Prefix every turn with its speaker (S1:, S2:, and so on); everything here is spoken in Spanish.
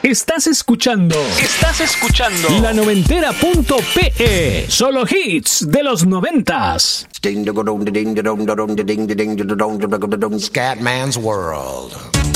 S1: Estás escuchando La Noventera.pe. Solo hits de los 90s.
S2: Scatman's World.